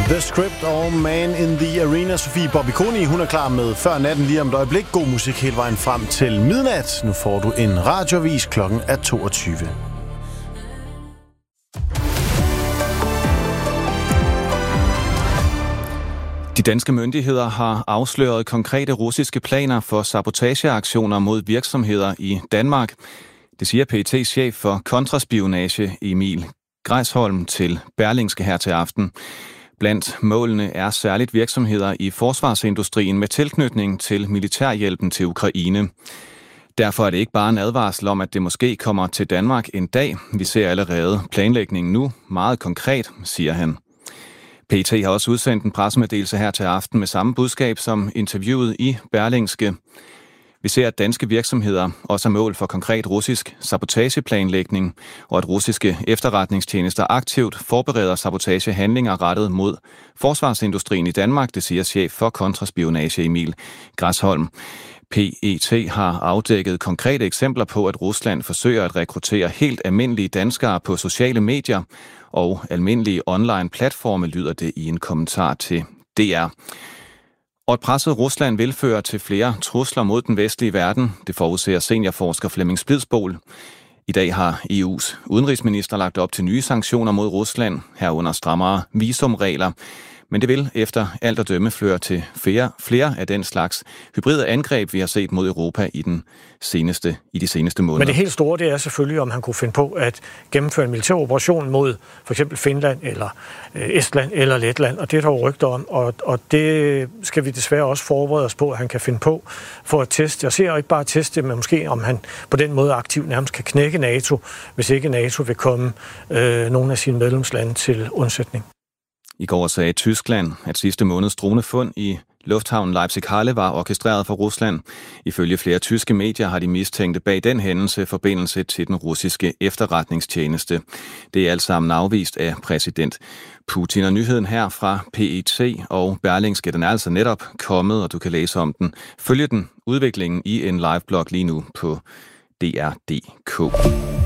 The Script og Man in the Arena. Sofie Bobbiconi, hun er klar med Før Natten lige om et øjeblik. God musik hele vejen frem til midnat. Nu får du en radioavis, klokken er 22. De danske myndigheder har afsløret konkrete russiske planer for sabotageaktioner mod virksomheder i Danmark. Det siger PET's chef for kontraspionage Emil Greisholm til Berlingske her til aften. Blandt målene er særligt virksomheder i forsvarsindustrien med tilknytning til militærhjælpen til Ukraine. Derfor er det ikke bare en advarsel om, at det måske kommer til Danmark en dag. Vi ser allerede planlægningen nu meget konkret, siger han. PET har også udsendt en pressemeddelelse her til aften med samme budskab som interviewet i Berlingske. Vi ser, at danske virksomheder også er mål for konkret russisk sabotageplanlægning, og at russiske efterretningstjenester aktivt forbereder sabotagehandlinger rettet mod forsvarsindustrien i Danmark, det siger chef for kontraspionage Emil Greisholm. PET har afdækket konkrete eksempler på, at Rusland forsøger at rekruttere helt almindelige danskere på sociale medier og almindelige online platforme, lyder det i en kommentar til DR. Og et presset Rusland vil føre til flere trusler mod den vestlige verden, det forudser seniorforsker Flemming Splidsboel. I dag har EU's udenrigsminister lagt op til nye sanktioner mod Rusland, herunder strammere visumregler. Men det vil efter alt at dømme føre til flere af den slags hybride angreb, vi har set mod Europa i de seneste måneder. Men det helt store, det er selvfølgelig, om han kunne finde på at gennemføre en militær operation mod for eksempel Finland eller Estland eller Letland, og det er der jo rygter om, og det skal vi desværre også forberede os på, at han kan finde på for at teste. Jeg ser ikke bare teste, men måske om han på den måde aktivt nærmest kan knække NATO, hvis ikke NATO vil komme nogle af sine medlemslande til undsætning. I går sagde Tyskland, at sidste måneds dronefund i lufthavnen Leipzig-Halle var orkestreret fra Rusland. Ifølge flere tyske medier har de mistænkte bag den hændelse forbindelse til den russiske efterretningstjeneste. Det er alt sammen afvist af præsident Putin. Og nyheden her fra PET og Berlingske, den er altså netop kommet, og du kan læse om den. Følge den udviklingen i en liveblog lige nu på dr.dk.